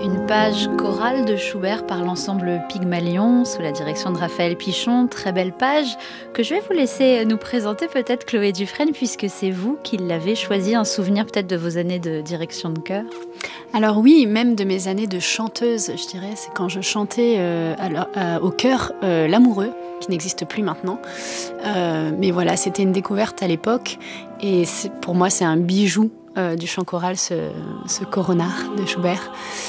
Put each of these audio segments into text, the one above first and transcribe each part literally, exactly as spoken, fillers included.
Une page chorale de Schubert par l'ensemble Pygmalion sous la direction de Raphaël Pichon. Très belle page que je vais vous laisser nous présenter peut-être, Chloé Dufresne, puisque c'est vous qui l'avez choisi. Un souvenir peut-être de vos années de direction de chœur. Alors oui, même de mes années de chanteuse, je dirais. C'est quand je chantais euh, alors, euh, au chœur euh, L'Amoureux, qui n'existe plus maintenant. Euh, mais voilà, c'était une découverte à l'époque. Et c'est, pour moi, c'est un bijou euh, du chant choral, ce, ce coronard de Schubert.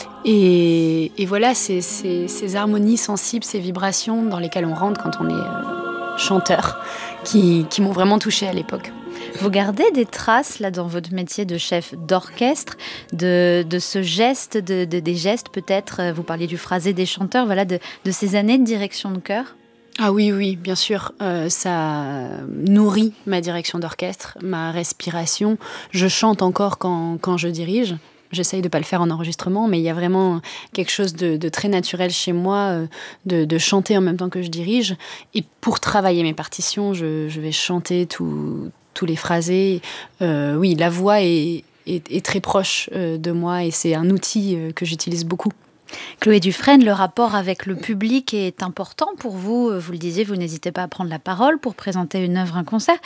Et, et voilà, c'est, c'est, ces harmonies sensibles, ces vibrations dans lesquelles on rentre quand on est euh, chanteur, qui, qui m'ont vraiment touchée à l'époque. Vous gardez des traces là dans votre métier de chef d'orchestre, de, de ce geste, de, de, des gestes peut-être, vous parliez du phrasé des chanteurs, voilà, de, de ces années de direction de chœur? Ah oui, oui, bien sûr, euh, ça nourrit ma direction d'orchestre, ma respiration. Je chante encore quand, quand je dirige. J'essaye de ne pas le faire en enregistrement, mais il y a vraiment quelque chose de, de très naturel chez moi, euh, de, de chanter en même temps que je dirige. Et pour travailler mes partitions, je, je vais chanter tout, tous les phrasés. Euh, oui, la voix est, est, est très proche euh, de moi et c'est un outil euh, que j'utilise beaucoup. Chloé Dufresne, le rapport avec le public est important pour vous. Vous le disiez, vous n'hésitez pas à prendre la parole pour présenter une œuvre, un concert.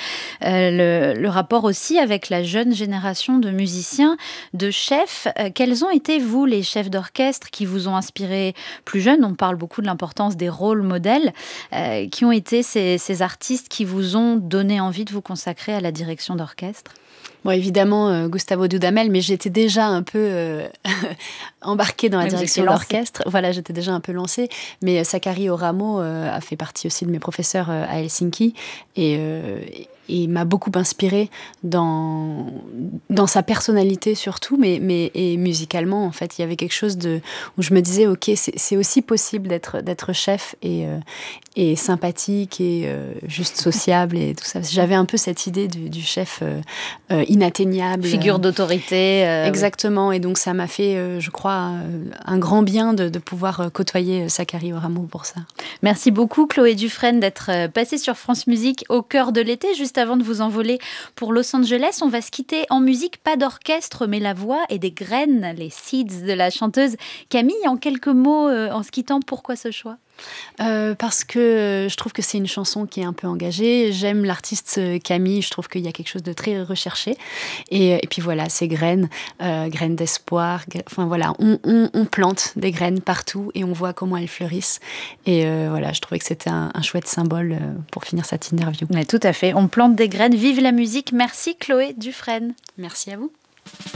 Euh, le, le rapport aussi avec la jeune génération de musiciens, de chefs. Euh, quels ont été, vous, les chefs d'orchestre qui vous ont inspiré plus jeunes? On parle beaucoup de l'importance des rôles modèles. Euh, qui ont été ces, ces artistes qui vous ont donné envie de vous consacrer à la direction d'orchestre? Bon, évidemment, euh, Gustavo Dudamel, mais j'étais déjà un peu euh, embarquée dans la mais direction d'orchestre. Voilà, j'étais déjà un peu lancée. Mais euh, Sakari Oramo euh, a fait partie aussi de mes professeurs euh, à Helsinki et, euh, et m'a beaucoup inspirée dans, dans sa personnalité surtout, mais, mais et musicalement, en fait. Il y avait quelque chose de, où je me disais, ok, c'est, c'est aussi possible d'être, d'être chef et, euh, et sympathique et euh, juste sociable et tout ça. J'avais un peu cette idée du, du chef euh, euh, inatteignable. Figure d'autorité. Euh, Exactement. Oui. Et donc, ça m'a fait, euh, je crois, euh, un grand bien de, de pouvoir euh, côtoyer Sakari Oramo pour ça. Merci beaucoup, Chloé Dufresne, d'être passée sur France Musique au cœur de l'été. Juste avant de vous envoler pour Los Angeles, on va se quitter en musique, pas d'orchestre, mais la voix et des graines, les seeds de la chanteuse Camille. En quelques mots, euh, en se quittant, pourquoi ce choix ? Euh, parce que je trouve que c'est une chanson qui est un peu engagée. J'aime l'artiste Camille, je trouve qu'il y a quelque chose de très recherché. Et, et puis voilà, ces graines, euh, graines d'espoir. Gra... Enfin voilà, on, on, on plante des graines partout et on voit comment elles fleurissent. Et euh, voilà, je trouvais que c'était un, un chouette symbole pour finir cette interview. Oui, tout à fait. On plante des graines. Vive la musique. Merci Chloé Dufresne. Merci à vous.